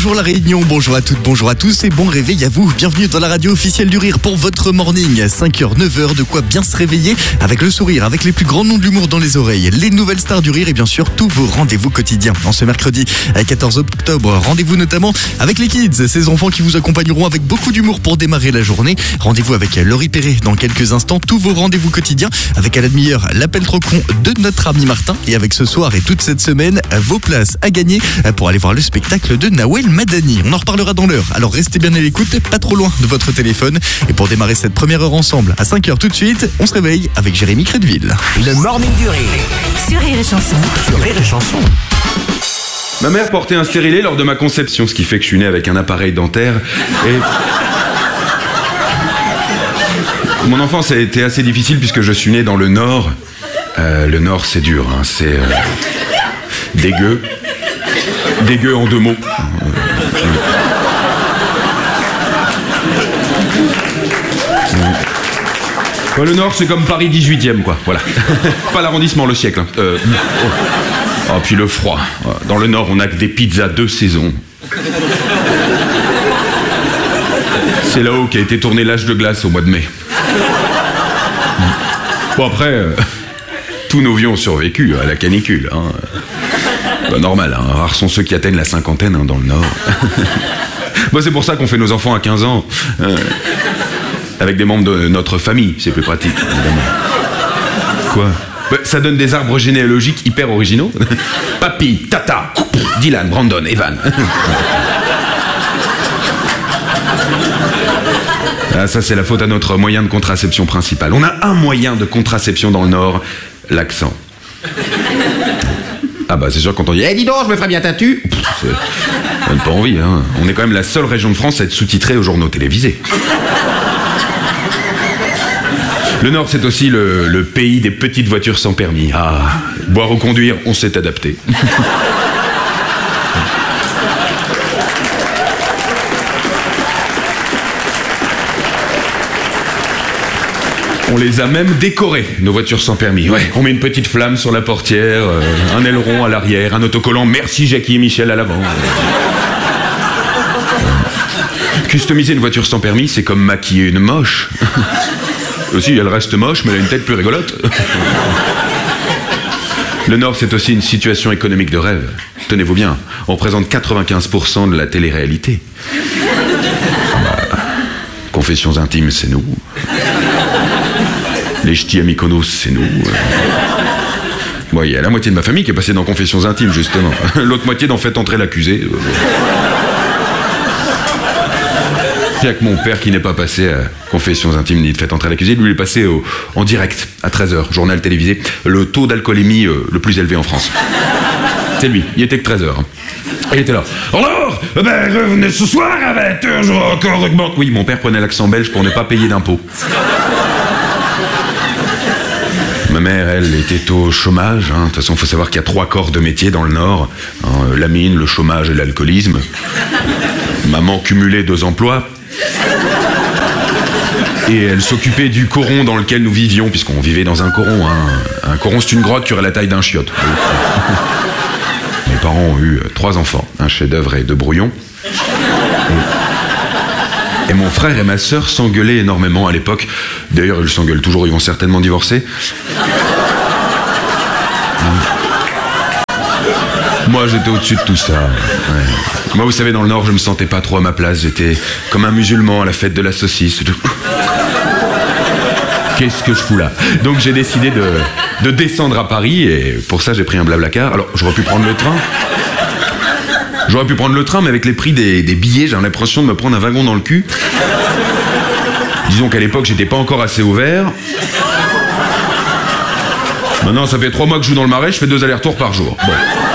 bonjour la Réunion, bonjour à toutes, bonjour à tous et bon réveil à vous. Bienvenue dans la radio officielle du rire pour votre morning. 5h, 9h, de quoi bien se réveiller avec le sourire, avec les plus grands noms de l'humour dans les oreilles, les nouvelles stars du rire et bien sûr tous vos rendez-vous quotidiens. En ce mercredi 14 octobre, rendez-vous notamment avec les kids, ces enfants qui vous accompagneront avec beaucoup d'humour pour démarrer la journée. Rendez-vous avec Laurie Perret dans quelques instants, tous vos rendez-vous quotidiens avec à la demi-heure l'appel trop con de notre ami Martin et avec ce soir et toute cette semaine vos places à gagner pour aller voir le spectacle de Nawel Madani. On en reparlera dans l'heure, alors restez bien à l'écoute, pas trop loin de votre téléphone. Et pour démarrer cette première heure ensemble, à 5h tout de suite, on se réveille avec Jérémy Crédville. Le morning du rire. Sur Rire et Chanson. Sur Rire et Chanson. Ma mère portait un stérilet lors de ma conception, ce qui fait que je suis né avec un appareil dentaire et... Mon enfance a été assez difficile puisque je suis né dans le Nord. Le Nord, c'est dur, hein. C'est dégueu. Dégueu en 2 mots. Le Nord, c'est comme Paris 18e, quoi. Voilà. Pas l'arrondissement, le siècle. Oh, puis le froid. Dans le Nord, on a que des pizzas 2 saisons. C'est là-haut qu'a été tourné l'âge de glace au mois de mai. Bon, après, tous nos vieux ont survécu à la canicule. Hein. Normal, hein. Rares sont ceux qui atteignent la cinquantaine dans le Nord. Bon, c'est pour ça qu'on fait nos enfants à 15 ans. Avec des membres de notre famille, c'est plus pratique, évidemment. Quoi ? Ça donne des arbres généalogiques hyper originaux. Papy, Tata, Dylan, Brandon, Evan. Ah, ça, c'est la faute à notre moyen de contraception principal. On a un moyen de contraception dans le Nord, l'accent. Ah bah c'est sûr quand on dit « Eh dis donc, je me ferais bien tatu !» Ça donne pas envie, hein. On est quand même la seule région de France à être sous-titrée aux journaux télévisés. Le Nord, c'est aussi le pays des petites voitures sans permis. Ah, boire ou conduire, on s'est adapté. On les a même décorées, nos voitures sans permis. Ouais, on met une petite flamme sur la portière, un aileron à l'arrière, un autocollant « Merci Jackie et Michel » à l'avant. Customiser une voiture sans permis, c'est comme maquiller une moche. Aussi, elle reste moche, mais elle a une tête plus rigolote. Le Nord, c'est aussi une situation économique de rêve. Tenez-vous bien, on représente 95% de la télé-réalité. Confessions intimes, c'est nous. Les ch'tis à Mykonos, c'est nous. Bon, il y a la moitié de ma famille qui est passée dans Confessions intimes, justement. L'autre moitié dans Faites entrer l'accusé. Il n'y a que mon père qui n'est pas passé à Confessions intimes ni de Faites entrer l'accusé. Lui, il est passé en direct, à 13h, journal télévisé. Le taux d'alcoolémie le plus élevé en France. C'est lui, il était que 13h. Il était là. Alors, revenez ce soir à 20h, je vais encore augmenter. Oui, mon père prenait l'accent belge pour ne pas payer d'impôts. Ma mère, elle, était au chômage. Hein. De toute façon, il faut savoir qu'il y a 3 corps de métier dans le Nord. Hein, la mine, le chômage et l'alcoolisme. Maman cumulait 2 emplois. Et elle s'occupait du coron dans lequel nous vivions, puisqu'on vivait dans un coron. Hein. Un coron, c'est une grotte qui aurait la taille d'un chiotte. Mes parents ont eu 3 enfants, un chef-d'œuvre et 2 brouillons. Et mon frère et ma sœur s'engueulaient énormément à l'époque. D'ailleurs, ils s'engueulent toujours, ils vont certainement divorcer. Moi, j'étais au-dessus de tout ça. Ouais. Moi, vous savez, dans le Nord, je me sentais pas trop à ma place. J'étais comme un musulman à la fête de la saucisse. Qu'est-ce que je fous là ? Donc, j'ai décidé de descendre à Paris et pour ça, j'ai pris un Blablacar. Alors, j'aurais pu prendre le train. Mais avec les prix des billets, j'ai l'impression de me prendre un wagon dans le cul. Disons qu'à l'époque, j'étais pas encore assez ouvert. Maintenant, ça fait 3 mois que je joue dans le Marais, je fais 2 allers-retours par jour. Bon.